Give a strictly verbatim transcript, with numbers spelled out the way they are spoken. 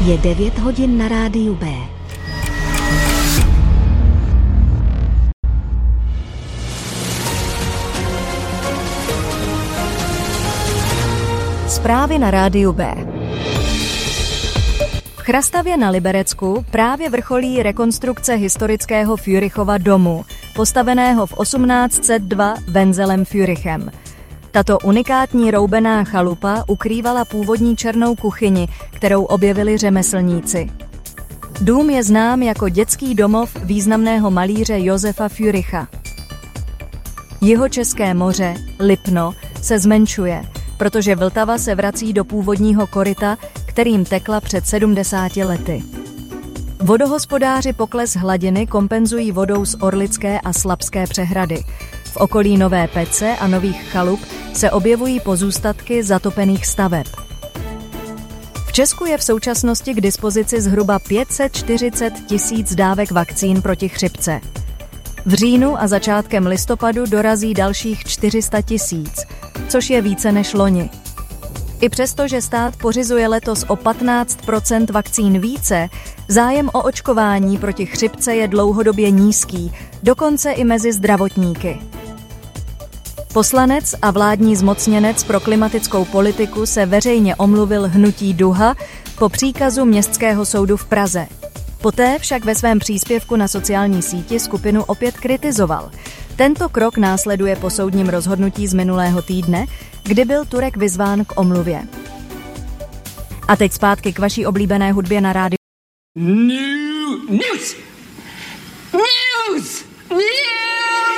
Je devět hodin na rádiu B. Zprávy na rádiu B. V Chrastavě na Liberecku právě vrcholí rekonstrukce historického Fürchova domu, postaveného v osmnáct set dva Wenzelem Fürchem. Tato unikátní roubená chalupa ukrývala původní černou kuchyni, kterou objevili řemeslníci. Dům je znám jako dětský domov významného malíře Josefa Fürcha. Jihočeské moře, Lipno, se zmenšuje, protože Vltava se vrací do původního koryta, kterým tekla před sedmdesáti lety. Vodohospodáři pokles hladiny kompenzují vodou z Orlické a Slabské přehrady. V okolí Nové Pece a Nových Chalup se objevují pozůstatky zatopených staveb. V Česku je v současnosti k dispozici zhruba pět set čtyřicet tisíc dávek vakcín proti chřipce. V říjnu a začátkem listopadu dorazí dalších čtyři sta tisíc, což je více než loni. I přesto, že stát pořizuje letos o patnáct procent vakcín více, zájem o očkování proti chřipce je dlouhodobě nízký, dokonce i mezi zdravotníky. Poslanec a vládní zmocněnec pro klimatickou politiku se veřejně omluvil hnutí Duha po příkazu Městského soudu v Praze. Poté však ve svém příspěvku na sociální síti skupinu opět kritizoval. Tento krok následuje po soudním rozhodnutí z minulého týdne, kdy byl Turek vyzván k omluvě. A teď zpátky k vaší oblíbené hudbě na rádiu. New news! News! News!